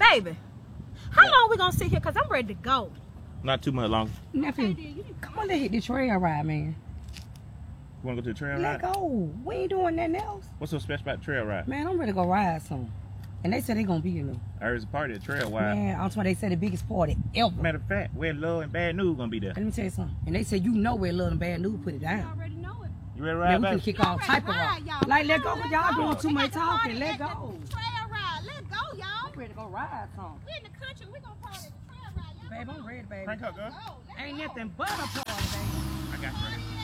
Baby, how long we gonna sit here? Cause I'm ready to go. Not too much longer. Nephew, come on, let's hit the trail ride, man. You wanna go to the trail Let ride? go. We ain't doing nothing else. What's so special about the trail ride? Man, I'm ready to go ride some. And they said they gonna be here. I heard it's a party at trail ride. Man, I'm talking. They said the biggest party ever. Matter of fact, where Love and Bad News gonna be there. Let me tell you something. And they said you know where Love and Bad News put it I down. already know it. You ready to Man, ride, we can baby? kick all type of rock. Like, let go, cause y'all doing too much talking. Let go. Trail ride. Let go, y'all. I'm ready to go ride some. We in the country. We gonna party at the trail ride. Y'all Babe, I'm ready, baby. Crank up, girl. go. Let's Ain't go. nothing but a party, baby. I got you.